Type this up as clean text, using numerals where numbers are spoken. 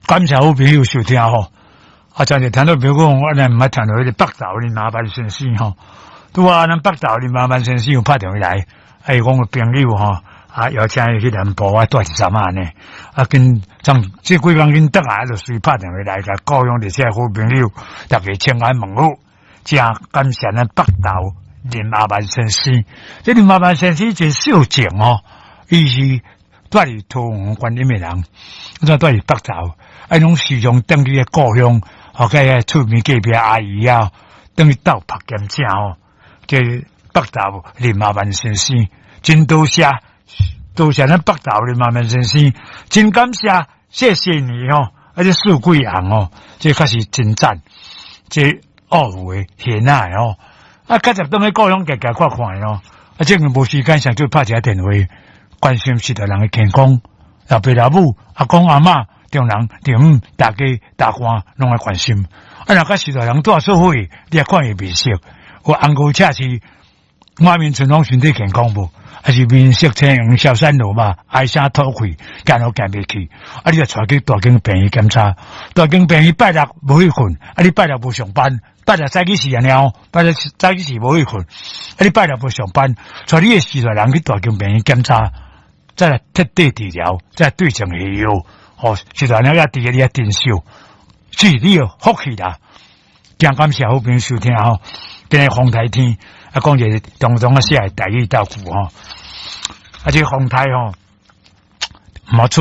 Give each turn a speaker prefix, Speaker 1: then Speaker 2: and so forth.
Speaker 1: 感谢好朋友收听吼。啊，真是听到朋友讲，我咱唔爱听到迄个北投林麻烦先生吼。拄啊，咱北投林麻烦先生有拍电话来，讲个朋友吼，邀请伊去南部啊，住13晚呢。跟这几工跟倒来就随拍电话来，甲高雄这些好朋友，大家请安问候，真感谢咱北投林麻烦先生。这林麻烦先生真少见哦，伊是住伫桃园观音的人，住伫北投，拢时常等于个故乡，甲出面隔壁阿姨啊，等于斗拍兼正哦。这北投林麻烦先生，真多谢咱北投林麻烦先生，真感谢谢你哦，这四贵行哦，这确实真赞，这有诶现在哦，较实当喺故乡看看哦，这个无时间上就拍一下电话，关心是个人诶健康，老爸老母、阿公阿嬷、中人中大家大官拢爱关心。若甲是个人住社会，你也看伊面色，有红姑车是满面春风，身体健康无？还是面色青红，小山路嘛，唉声吐气，干好干袂去。你就带去大间病院检查，大间病院拜六无去困，你拜六无上班，拜六早起时安尼哦，拜六早起时无去困，你拜六无上班，带你的时代人去大间病院检查，再来彻底治疗，再来对症下药，时代人也伫个你也珍惜，是你有福气啦。真感谢好朋友收听吼，今日风台天。讲一个当中写台语豆腐吼，这风台吼，冇出。